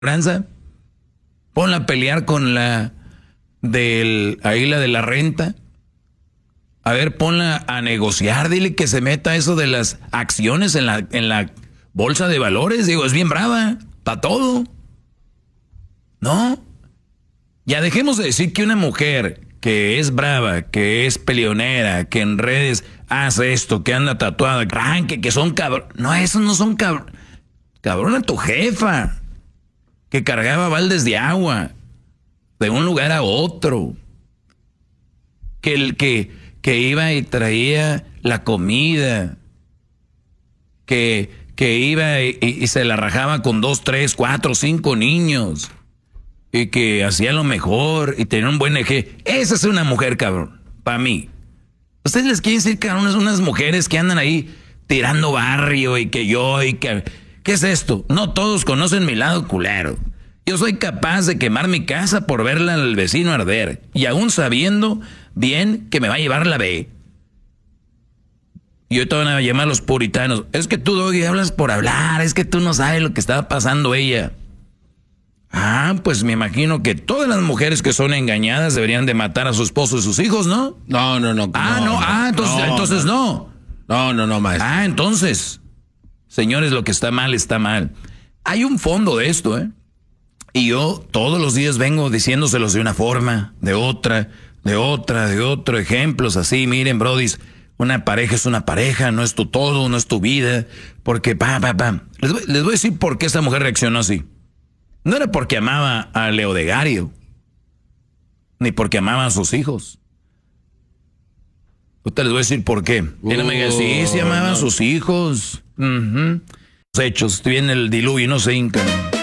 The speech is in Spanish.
aseguranza, ponla a pelear con la de la renta. A ver, ponla a negociar, dile que se meta eso de las acciones en la bolsa de valores. Digo, es bien brava, para todo. ¿No? Ya dejemos de decir que una mujer que es brava, que es peleonera, que en redes hace esto, que anda tatuada, que son cabrón. No, esos no son cabrón. Cabrona tu jefa, que cargaba baldes de agua de un lugar a otro. Que iba y traía la comida. Que iba y se la rajaba con 2, 3, 4, 5 niños. Y que hacía lo mejor y tenía un buen eje. Esa es una mujer, cabrón, para mí. Ustedes les quieren decir, cabrón, unas mujeres que andan ahí tirando barrio y que yo y que... ¿Qué es esto? No todos conocen mi lado culero. Yo soy capaz de quemar mi casa por verla al vecino arder. Y aún sabiendo bien que me va a llevar la B. Y ahorita van a llamar a los puritanos. Es que tú, Doggy, hablas por hablar. Es que tú no sabes lo que estaba pasando ella. Ah, pues me imagino que todas las mujeres que son engañadas deberían de matar a su esposo y sus hijos, ¿no? No. Entonces no. No, maestro. Ah, entonces, señores, lo que está mal, está mal. Hay un fondo de esto, ¿eh? Y yo todos los días vengo diciéndoselos de una forma, de otra, ejemplos así. Miren, brodis, una pareja es una pareja, no es tu todo, no es tu vida, porque Les voy a decir por qué esta mujer reaccionó así. No era porque amaba a Leodegario, ni porque amaba a sus hijos. Ahorita les voy a decir por qué. Él me dice, sí amaba a sus hijos. Los hechos, viene el diluvio y no se hincan.